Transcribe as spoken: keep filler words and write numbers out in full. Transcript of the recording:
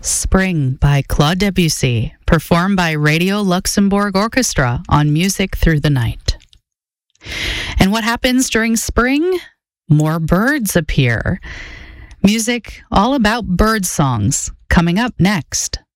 Spring by Claude Debussy, performed by Radio Luxembourg Orchestra on Music Through the Night. And what happens during spring? More birds appear. Music all about bird songs, coming up next.